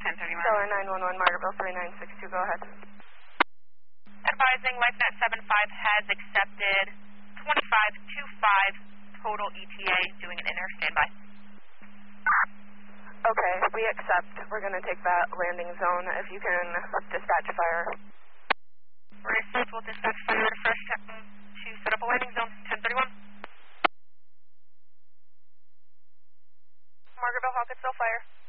1031. Stellar 911, Margaretville 3962, go ahead. Advising LifeNet 75 has accepted 2525 total ETA, doing an inner standby. Okay, we accept. We're going to take that landing zone. If you can dispatch fire. Received, will dispatch fire to Fresh Town to set up a landing zone, 1031. Margaretville, Hawkins, still fire.